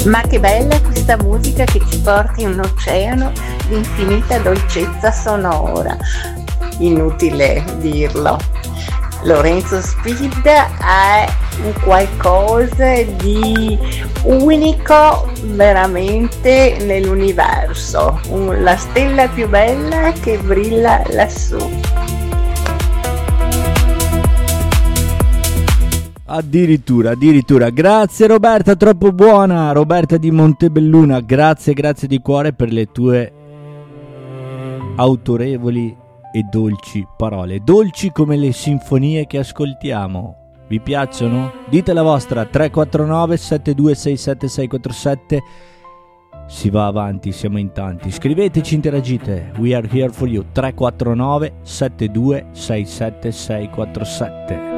Ma che bella questa musica che ci porta in un oceano di infinita dolcezza sonora. Inutile dirlo. Lorenzo Spidda è un qualcosa di unico veramente nell'universo, la stella più bella che brilla lassù. Addirittura, grazie Roberta, troppo buona, Roberta di Montebelluna, grazie di cuore per le tue autorevoli e dolci parole, dolci come le sinfonie che ascoltiamo. Vi piacciono? Dite la vostra. 349 7267 647. Si va avanti, siamo in tanti, scriveteci, interagite, we are here for you. 349 7267 647.